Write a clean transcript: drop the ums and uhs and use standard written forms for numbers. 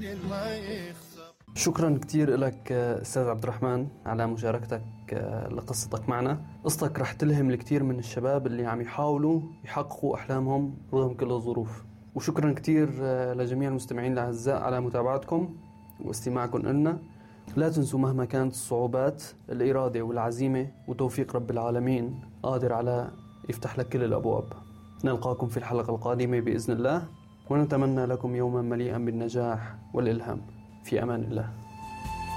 شكرا كتير لك أستاذ عبد الرحمن على مشاركتك لقصتك معنا. قصتك رح تلهم الكثير من الشباب اللي عم يحاولوا يحققوا أحلامهم رغم كل الظروف. وشكرا كتير لجميع المستمعين الأعزاء على متابعتكم واستماعكم لنا. لا تنسوا مهما كانت الصعوبات الإرادة والعزيمة وتوفيق رب العالمين قادر على يفتح لك كل الأبواب. نلقاكم في الحلقة القادمة بإذن الله، ونتمنى لكم يوما مليئا بالنجاح والإلهام. في أمان الله.